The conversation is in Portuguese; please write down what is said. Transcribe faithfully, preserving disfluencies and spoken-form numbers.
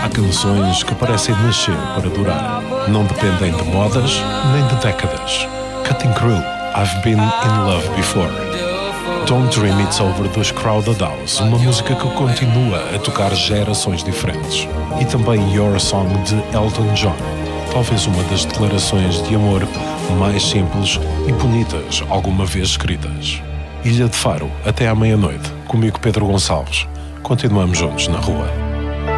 Há canções que parecem nascer para durar. Não dependem de modas nem de décadas. Cutting Crew, I've Been in Love Before. Don't Dream It's Over dos Crowded House, uma música que continua a tocar gerações diferentes. E também Your Song de Elton John, talvez uma das declarações de amor mais simples e bonitas alguma vez escritas. Ilha de Faro, até à meia-noite. Comigo, Pedro Gonçalves. Continuamos juntos na rua.